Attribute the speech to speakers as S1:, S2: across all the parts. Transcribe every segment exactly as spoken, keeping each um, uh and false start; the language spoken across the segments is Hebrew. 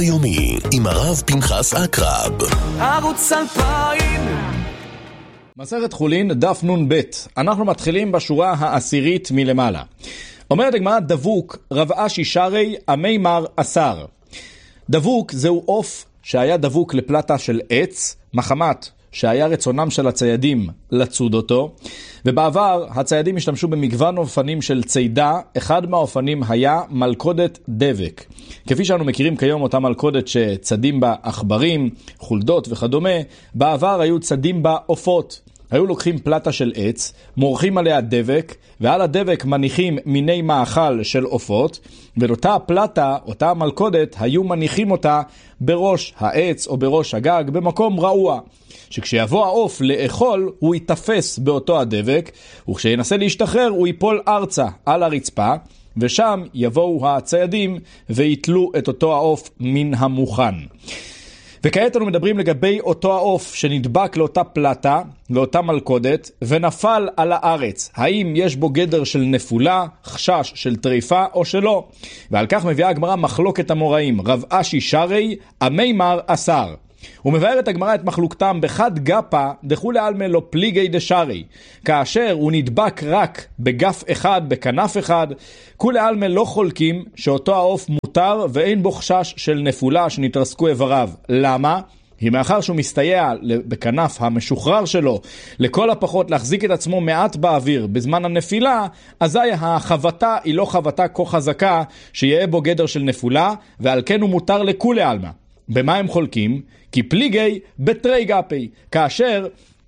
S1: יומי עם הרב פנחס עקרב.
S2: ערוץ אלפיים.
S3: מסכת חולין, דף נון ב'. אנחנו מתחילים בשורה העשירית מלמעלה. אומרת הגמרא, דבוק רב אשי שרי המימר אסר. דבוק זהו עוף שהיה דבוק לפלטה של עץ, מחמת שהיה רצונם של הציידים לצוד אותו, ובעבר הציידים השתמשו במגוון אופנים של צידה. אחד מהאופנים היה מלכודת דבק. כפי שאנו מכירים כיום אותה מלכודת שצדים בה עכברים, חולדות וכדומה, בעבר היו צדים בה עופות. היו לוקחים פלטה של עץ, מורחים עליה דבק, ועל הדבק מניחים מיני מאכל של עופות, ואותה פלטה, אותה מלכודת, היו מניחים אותה בראש העץ או בראש הגג, במקום רעוע. שכשיבוא העוף לאכול, הוא יתפס באותו הדבק, וכשינסה להשתחרר, הוא ייפול ארצה על הרצפה, ושם יבואו הציידים ויתלו את אותו העוף מן המוכן. וכעת אנו מדברים לגבי אותו העוף שנדבק לאותה פלטה, לאותה מלכודת, ונפל על הארץ. האם יש בו גדר של נפולה, חשש של טריפה או שלא? ועל כך מביאה הגמרא מחלוקת המוראים, רב אשי שרי המימר אסר. הוא מבאר את הגמרא את מחלוקתם בחד גפה דחולי עלמא לא פליגי דשרי, כאשר הוא נדבק רק בגף אחד, בכנף אחד, כולי עלמא לא חולקים שאותו העוף מותר ואין בו חשש של נפולה שנתרסקו איבריו. למה? היא מאחר שהוא מסתייע בכנף המשוחרר שלו לכל הפחות להחזיק את עצמו מעט באוויר בזמן הנפילה, אזי החבטה היא לא חבטה כה חזקה שיהיה בו גדר של נפולה, ועל כן הוא מותר לכולי עלמא. במה הם חולקים? כי פליגי בתרי גפי, כאשר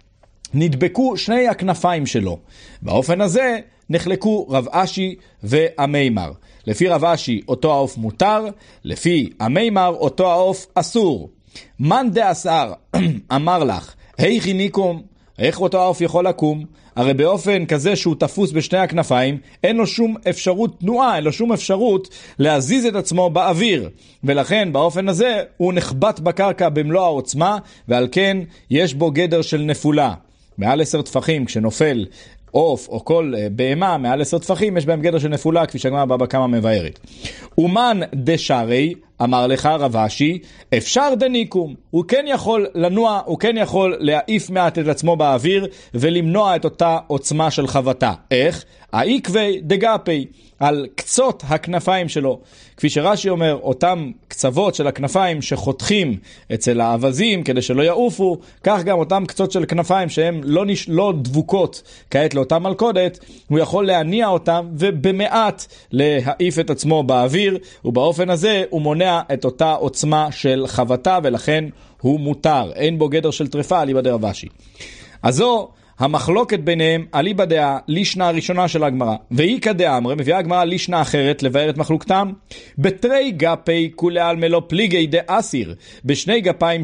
S3: נדבקו שני הכנפיים שלו. באופן הזה נחלקו רב אשי והמימר. לפי רב אשי אותו העוף מותר, לפי המימר אותו העוף אסור. מן דאסר אמר לך, היכי ניקום, איך אותו העוף יכול לקום? הרי באופן כזה שהוא תפוס בשני הכנפיים, אין לו שום אפשרות תנועה, אין לו שום אפשרות להזיז את עצמו באוויר. ולכן באופן הזה הוא נחבט בקרקע במלוא העוצמה, ועל כן יש בו גדר של נפולה. מעל עשר טפחים כשנופל עוף או כל בהמה, מעל עשר טפחים יש בהם גדר של נפולה, כפי שהגמרא בבא קמא מבארת. ומן דשרי אמר לך רב אשי, אפשר דניקום, הוא כן יכול לנוע, הוא כן יכול להעיף מעט את עצמו באוויר ולמנוע את אותה עוצמה של חבטה. איך? העיקווי דגפי, על קצות הכנפיים שלו. כפי שרש"י אומר, אותם קצוות של הכנפיים שחותכים אצל האווזים כדי שלא יעופו, כך גם אותם קצות של כנפיים שהן לא, נש... לא דבוקות כעת לאותה מלכודת, הוא יכול להניע אותם ובמעט להעיף את עצמו באוויר, ובאופן הזה הוא מונע את אותה עוצמה של חבטה, ולכן הוא מותר. אין בו גדר של טרפה, אליבא דרב אשי. אז זו המחלוקת ביניהם אליבא דעה לישנה הראשונה של הגמרא. והיא כדאמרי, מביאה הגמרא לישנה אחרת לבאר את מחלוקתם. בתרי גפי כולי עלמא לא פליגי דאסיר, בשני גפיים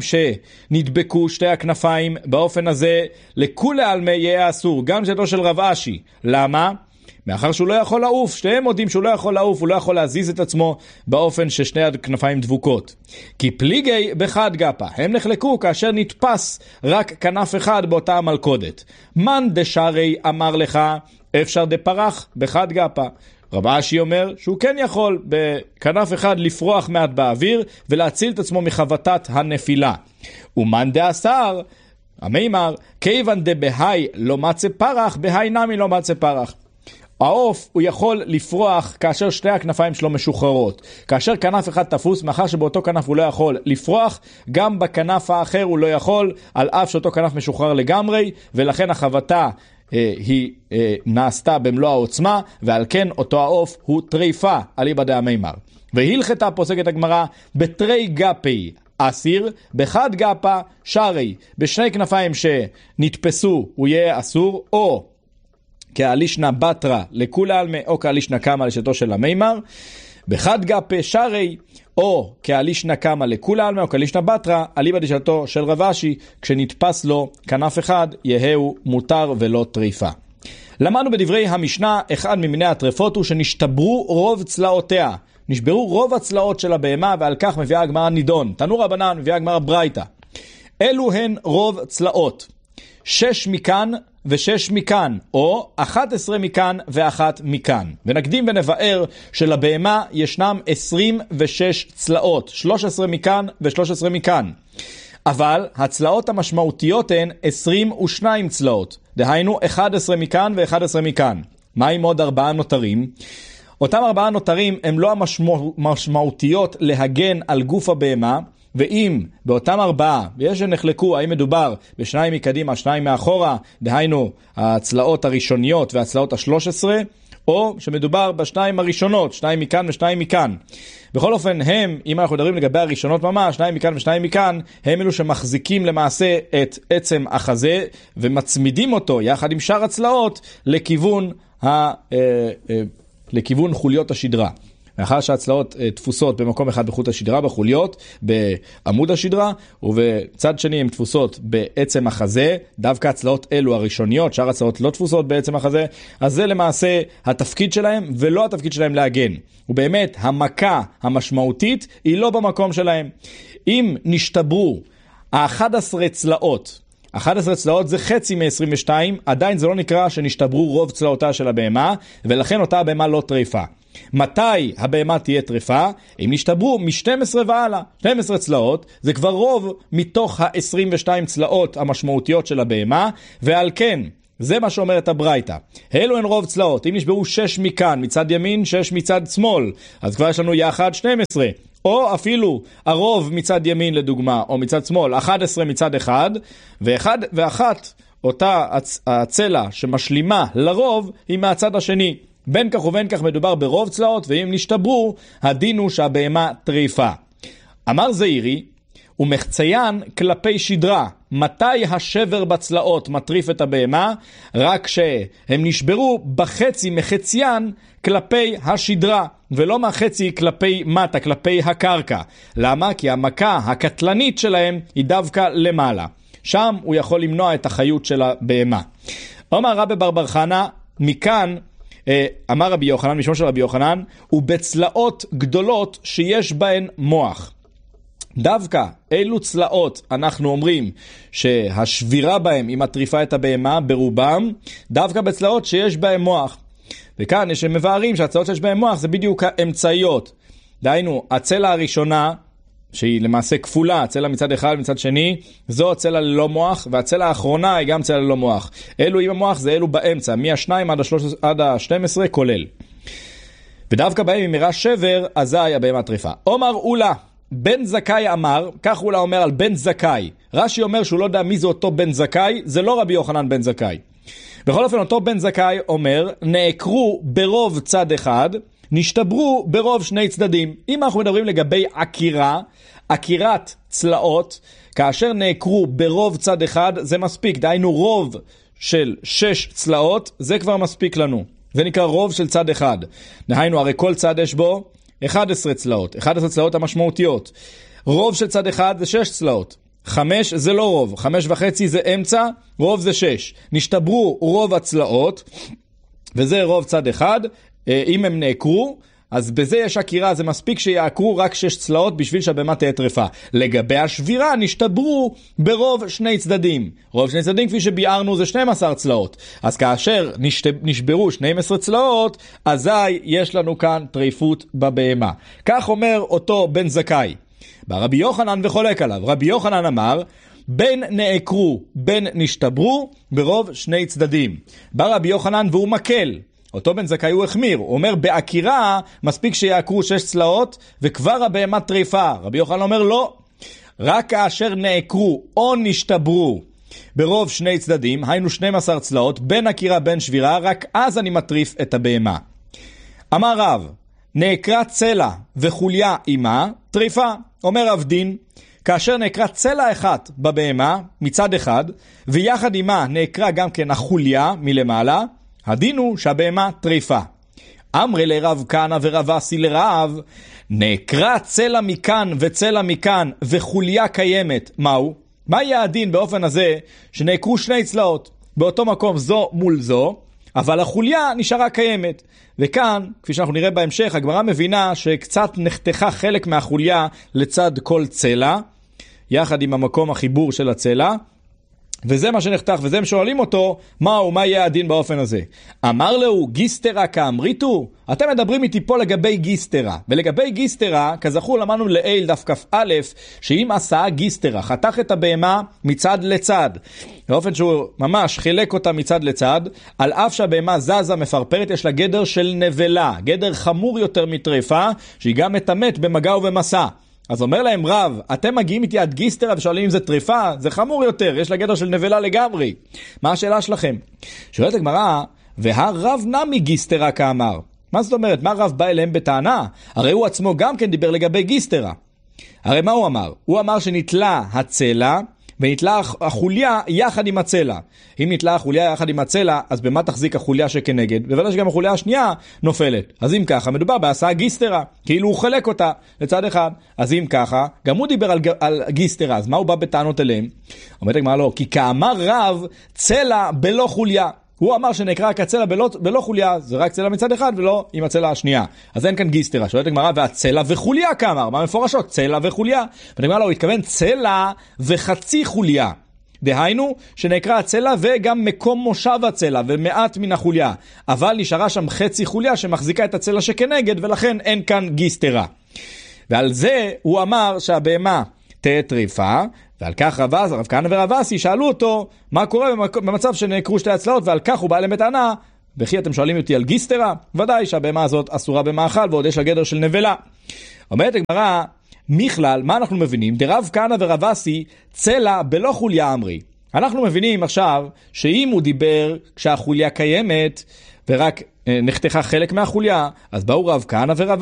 S3: שנדבקו שתי הכנפיים, באופן הזה לכולי עלמא יהיה אסור, גם זו של רב אשי. למה? מאחר שהוא לא יכול לעוף, שתיהם מודים שהוא לא יכול לעוף, הוא לא יכול להזיז את עצמו באופן ששני הכנפיים דבוקות. כי פליגי בחד גפה, הם נחלקו כאשר נתפס רק כנף אחד באותה המלכודת. מן דשרי אמר לך, אפשר דפרח בחד גפה. רב אשי אומר שהוא כן יכול בכנף אחד לפרוח מעט באוויר ולהציל את עצמו מחבטת הנפילה. ומן דאסר, המימר, כיוון דבהי לא מצא פרח, בהי נמי לא מצא פרח. העוף הוא יכול לפרוח כאשר שתי הכנפיים שלו משוחררות. כאשר כנף אחד תפוס, מאחר שבאותו כנף הוא לא יכול לפרוח, גם בכנף האחר הוא לא יכול, על אף שאותו כנף משוחרר לגמרי, ולכן החבטה אה, היא אה, נעשתה במלוא העוצמה, ועל כן אותו העוף הוא טריפה, אליבא דהמימר. והלכתה פוסקת הגמרא בתרי גפי אסיר, בחד גפה שרי, בשני כנפיים שנתפסו הוא יהיה אסור, או כאלישנה בתרה לכולי עלמא, או כאלישנה קמא לשתו של המימר, בחד גפה שרי, או כאלישנה קמא לכולי עלמא, או כאלישנה בתרה, אליבא דשתו של רב אשי, כשנתפס לו כנף אחד, יהיו מותר ולא טריפה. למדנו בדברי המשנה, אחד ממיני הטרפות הוא שנשתברו רוב צלעותיה, נשברו רוב הצלעות של הבהמה, ועל כך מביאה הגמרא נידון. תנו רבנן, מביאה הגמרא ברייתא. אלו הן רוב צלעות. שש מכאן ושש מכאן, או אחת עשרה מכאן ואחת מכאן. ונקדים ונבאר שלבהמה ישנם עשרים ושש צלעות, שלוש עשרה מכאן ו-שלוש עשרה מכאן. אבל הצלעות המשמעותיות הן עשרים ושתיים צלעות, דהיינו אחת עשרה מכאן ו-אחת עשרה מכאן. מה עם עוד ארבעה נותרים? אותם ארבעה נותרים הם לא המשמעותיות להגן על גוף הבהמה, ואם באותם ארבעה, ויש שנחלקו האם מדובר בשניים מקדימה, שניים מאחורה, דהיינו הצלעות הראשוניות והצלעות השלוש עשרה, או שמדובר בשניים הראשונות, שניים מכאן ושניים מכאן. בכל אופן הם, אם אנחנו מדברים לגבי הראשונות ממש, שניים מכאן ושניים מכאן, הם אלו שמחזיקים למעשה את עצם החזה, ומצמידים אותו יחד עם שאר הצלעות לכיוון, ה, אה, אה, לכיוון חוליות השדרה. מאחר שהצלעות תפוסות במקום אחד בחוט השדרה, בחוליות, בעמוד השדרה, ובצד שני הן תפוסות בעצם החזה, דווקא הצלעות אלו הראשוניות, שאר הצלעות לא תפוסות בעצם החזה, אז זה למעשה התפקיד שלהם, ולא התפקיד שלהם להגן. ובאמת, המכה המשמעותית היא לא במקום שלהם. אם נשתברו ה-אחת עשרה צלעות, אחת עשרה צלעות זה חצי מ-עשרים ושתיים, עדיין זה לא נקרא שנשתברו רוב צלעותה של הבהמה, ולכן אותה הבהמה לא טריפה. מתי הבהמה תהיה טריפה? אם נשתברו מ-שתים עשרה ועלה. שתים עשרה צלעות זה כבר רוב מתוך ה-עשרים ושתיים צלעות המשמעותיות של הבהמה, ועל כן, זה מה שאומרת הברייתא. אלו הן רוב צלעות. אם נשברו שש מכאן מצד ימין, שש מצד שמאל, אז כבר יש לנו יחד שתים עשרה. או אפילו הרוב מצד ימין לדוגמה, או מצד שמאל, אחת עשרה מצד אחד, ואחד ואחת אותה הצלע שמשלימה לרוב היא מהצד השני. בין כך ובין כך מדובר ברוב צלעות, ואם נשתברו, הדין הוא שהבהמה טריפה. אמר זעירי, ומחציין כלפי שדרה, מתי השבר בצלעות מטריף את הבהמה? רק שהם נשברו בחצי מחציין כלפי השדרה, ולא מהחצי כלפי מטה, כלפי הקרקע. למה? כי המכה הקטלנית שלהם היא דווקא למעלה. שם הוא יכול למנוע את החיות של הבהמה. אומר רבי בר בר חנה, מכאן אמר רבי יוחנן, משום של רבי יוחנן, ובצלעות גדולות שיש בהן מוח. דווקא אילו צלעות אנחנו אומרים שהשבירה בהם היא מטריפה את הבהמה ברובם, דווקא בצלעות שיש בהם מוח. וכאן יש מבארים שהצלעות שיש בהם מוח זה בדיוק האמצעיות. דהיינו, הצלע הראשונה, שהיא למעשה כפולה, הצלע מצד אחד ומצד שני, זו הצלע ללא מוח, והצלע האחרונה היא גם צלע ללא מוח. אלו עם המוח זה אלו באמצע, מהשניים עד ה-שלוש עשרה, עד ה-שתים עשרה כולל. ודווקא בהם אם יראה שבר, אזי הבהמה טריפה. אומר אולה, בן זכאי אמר, כך אולה אומר על בן זכאי. רש"י אומר שהוא לא יודע מי זה אותו בן זכאי, זה לא רבי יוחנן בן זכאי. בכל אופן אותו בן זכאי אומר, נעקרו ברוב צד אחד, נשתברו ברוב שני צדדים. אם אנחנו מדברים לגבי עקירה, עקירת צלעות, כאשר נעקרו ברוב צד אחד, זה מספיק. דהיינו רוב של שש צלעות, זה כבר מספיק לנו. זה נקרא רוב של צד אחד. דהיינו, הרי כל צד יש בו אחת עשרה צלעות. אחת עשרה צלעות המשמעותיות. רוב של צד אחד זה שש צלעות. חמש זה לא רוב. חמש וחצי זה אמצע, רוב זה שש. נשתברו רוב הצלעות, וזה רוב צד אחד. אם הם נעקרו, אז בזה יש עקירה, זה מספיק שיעקרו רק שש צלעות בשביל שהבהמה תהיה טריפה. לגבי השבירה נשתברו ברוב שני צדדים. רוב שני צדדים כפי שביארנו זה שתים עשרה צלעות. אז כאשר נשברו שתים עשרה צלעות, אזי יש לנו כאן טריפות בבהמה. כך אומר אותו בן זכאי. ברבי יוחנן וחולק עליו. רבי יוחנן אמר, בין נעקרו בין נשתברו ברוב שני צדדים. בא רבי יוחנן והוא מקל. אותו בן זכאי הוא החמיר, הוא אומר בעקירה מספיק שיעקרו שש צלעות וכבר הבהמה טריפה. רבי יוחנן אומר לא, רק כאשר נעקרו או נשתברו ברוב שני צדדים, היינו שתים עשרה צלעות, בין עקירה בין שבירה, רק אז אני מטריף את הבהמה. אמר רב, נעקרה צלע וחוליה אימה, טריפה. אומר רב דין, כאשר נעקרה צלע אחת בבהמה מצד אחד, ויחד אימה נעקרה גם כן החוליה מלמעלה, הדין הוא שהבהמה טריפה. אמרי לרב כהנא ורב אסי לרב, נעקרה צלע מכאן וצלע מכאן וחוליה קיימת. מהו? מה יהיה הדין באופן הזה שנעקרו שני צלעות באותו מקום זו מול זו, אבל החוליה נשארה קיימת? וכאן, כפי שאנחנו נראה בהמשך, הגמרא מבינה שקצת נחתכה חלק מהחוליה לצד כל צלע, יחד עם המקום החיבור של הצלע, וזה מה שנחתך, וזה הם שואלים אותו, מהו, מה יהיה הדין באופן הזה? אמר לו, גיסטרה כאמריתו? אתם מדברים איתי פה לגבי גיסטרה, ולגבי גיסטרה, כזכור למדנו לעיל דף כ"א, שאם עשה גיסטרה, חתך את הבהמה מצד לצד, באופן שהוא ממש חילק אותה מצד לצד, על אף שהבהמה זזה מפרפרת, יש לה גדר של נבלה, גדר חמור יותר מטריפה, שהיא גם מתמת במגע ובמסע. אז אומר להם רב, אתם מגיעים איתי עד גיסטרה ושואלים אם זה טריפה, זה חמור יותר, יש לה גדר של נבלה לגמרי. מה השאלה שלכם? שואלת הגמרא, והרב נמי גיסטרה כאמר. מה זאת אומרת? מה רב בא אליהם בטענה? הרי הוא עצמו גם כן דיבר לגבי גיסטרה. הרי מה הוא אמר? הוא אמר שנתלה הצלע, ונתלה החוליה יחד עם הצלע. אם נתלה החוליה יחד עם הצלע, אז במה תחזיק החוליה שכנגד? בוודאי שגם החוליה השנייה נופלת. אז אם ככה, מדובר בעשה גיסטרה, כאילו הוא חלק אותה לצד אחד. אז אם ככה, גם הוא דיבר על, על גיסטרה, אז מה הוא בא בטענות אליהם? אומרת הגמרא לא, כי כאמר רב, צלע בלא חוליה. הוא אמר שנקרא כצלע בלא, בלא חוליה, זה רק צלע מצד אחד ולא עם הצלע השנייה. אז אין כאן גיסטרה. שואלת הגמרא, והצלע וחוליה כאמר, מה מפורשות? צלע וחוליה. ונגמר לו, הוא התכוון צלע וחצי חוליה. דהיינו, שנקרא הצלע וגם מקום מושב הצלע ומעט מן החוליה. אבל נשארה שם חצי חוליה שמחזיקה את הצלע שכנגד, ולכן אין כאן גיסטרה. ועל זה הוא אמר שהבהמה תהיה טריפה, ועל כך רב, רב כהנא ורב אסי שאלו אותו מה קורה במצב שנעקרו שתי הצלעות, ועל כך הוא בא להם בטענה, וכי אתם שואלים אותי על גיסטרה? ודאי שהבהמה הזאת אסורה במאכל ועוד יש לה גדר של נבלה. אומרת הגמרא, מכלל, מה אנחנו מבינים? דרב כהנא ורב אסי צלע בלא חוליה אמרי. אנחנו מבינים עכשיו שאם הוא דיבר כשהחוליה קיימת ורק נחתכה חלק מהחוליה, אז באו רב כהנא ורב